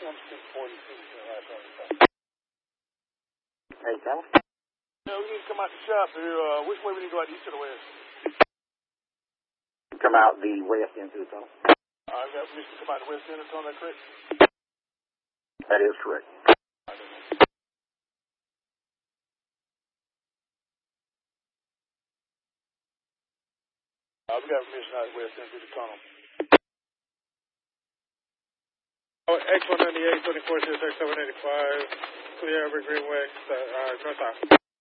Hey, Cal? Yeah, we need to come out the shop here. Which way we need to go out, east or the west? Come out the west into the tunnel. I've got permission to come out the west end of the tunnel, is that correct? That is correct. We got permission out the west end through the tunnel. X198, 24 X785, clear every greenway, north side.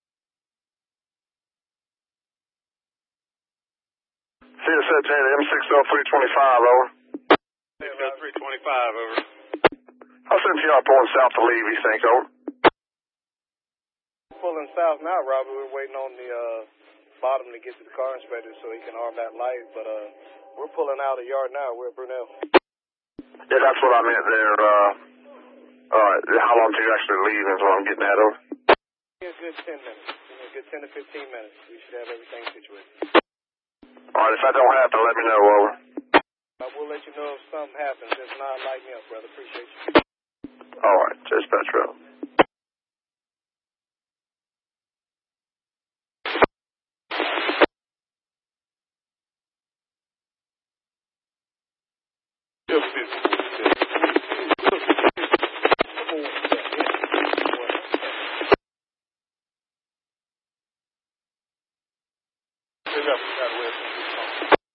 Cedar Set M60325, over. 325, over. I'll send you out pulling south to leave, you think, over? Pulling south now, Robert. We're waiting on the bottom to get to the car inspector so he can arm that light, but we're pulling out a yard now. We're at Brunel. Yeah, that's what I meant there. How long till you actually leave is what I'm getting at, over? A good 10 minutes. A good 10 to 15 minutes. We should have everything situated. All right, if I don't have to, let me know, over. I will let you know if something happens. If not, light me up, brother. Appreciate you. All right, dispatch route.